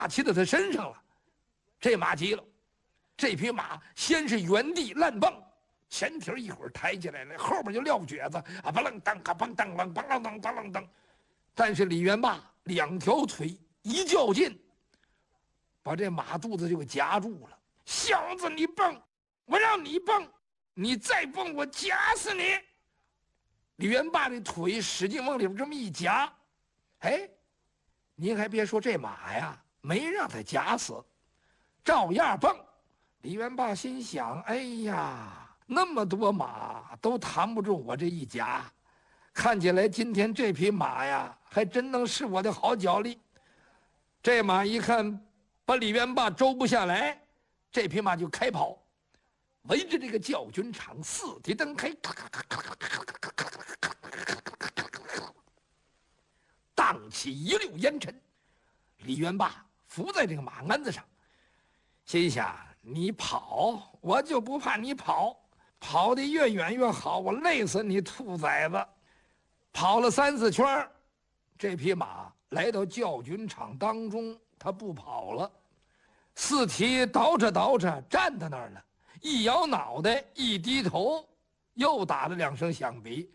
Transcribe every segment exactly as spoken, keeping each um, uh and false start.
骑到他身上了。这马急了，这匹马先是原地乱蹦，前蹄一会儿抬起来了，后边就撂蹶子啊，巴楞当啊，梆当啷，梆啷当，梆啷当。但是李元霸两条腿一较劲，把这马肚子就给夹住了。小子，你蹦，我让你蹦，你再蹦，我夹死你！李元霸这腿使劲往里边这么一夹，哎，您还别说，这马呀没让他夹死，照样蹦。李元霸心想：哎呀，那么多马都弹不住我这一夹，看起来今天这匹马呀，还真能是我的好脚力。这马一看把李元霸周不下来，这匹马就开跑，围着这个教军场四蹄蹬开，荡起一溜烟尘。李元霸伏在这个马鞍子上，心想：你跑，我就不怕你跑，跑得越远越好，我累死你兔崽子！跑了三四圈，这匹马来到教军场当中，他不跑了，四蹄倒饬倒饬站在那儿了，一摇脑袋，一低头，又打了两声响鼻，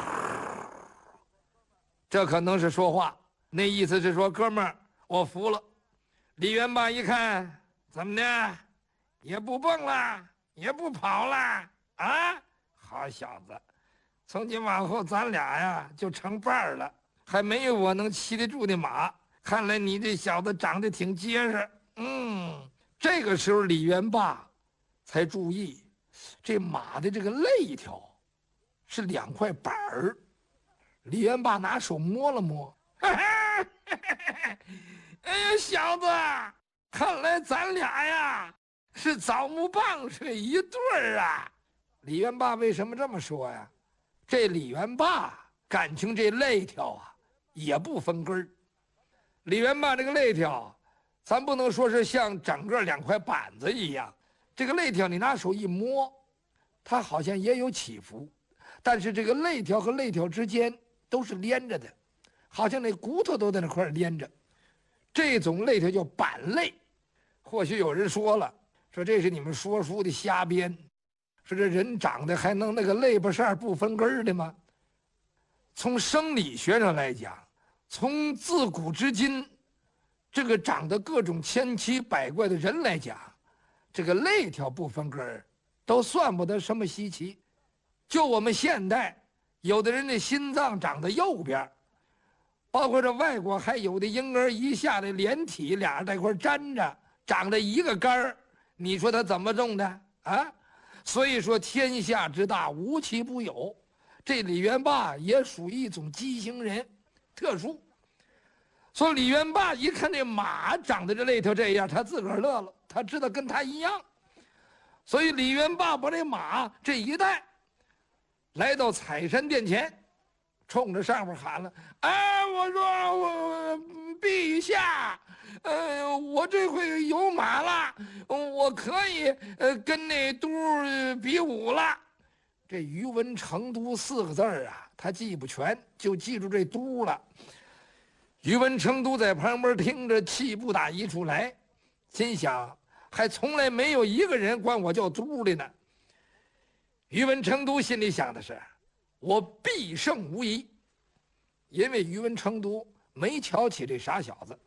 这可能是说话，那意思是说：哥们儿，我服了。李元霸一看，怎么的，也不蹦了，也不跑了啊？好小子，从今往后咱俩呀就成伴儿了，还没有我能骑得住的马。看来你这小子长得挺结实。嗯，这个时候李元霸才注意，这马的这个肋条是两块板儿。李元霸拿手摸了摸，哎呀，小子，看来咱俩呀是枣木棒是一对儿啊！李元霸为什么这么说呀？这李元霸感情这肋条啊也不分根儿。李元霸这个肋条，咱不能说是像整个两块板子一样，这个肋条你拿手一摸，它好像也有起伏，但是这个肋条和肋条之间都是连着的，好像那骨头都在那块连着。这种肋条叫板肋。或许有人说了，说这是你们说书的瞎编，说这人长得还能那个肋巴扇不分根儿的吗？从生理学上来讲，从自古至今，这个长得各种千奇百怪的人来讲，这个肋条不分根儿都算不得什么稀奇。就我们现代，有的人的心脏长在右边，包括这外国还有的婴儿一下的连体俩人在一块粘着，长着一个杆儿，你说他怎么种的啊？所以说天下之大无奇不有，这李元霸也属于一种畸形人，特殊。所以李元霸一看这马长得这肋条这样，他自个儿乐了，他知道跟他一样。所以李元霸把这马这一带，来到采山殿前，冲着上面喊了：哎，我说我陛下，呃，我这回有马了，我可以呃跟那都比武了。这于文成都四个字儿啊，他记不全，就记住这都了。于文成都在旁边听着，气不打一处来，心想还从来没有一个人管我叫都的呢。于文成都心里想的是，我必胜无疑，因为于文成都没瞧起这傻小子，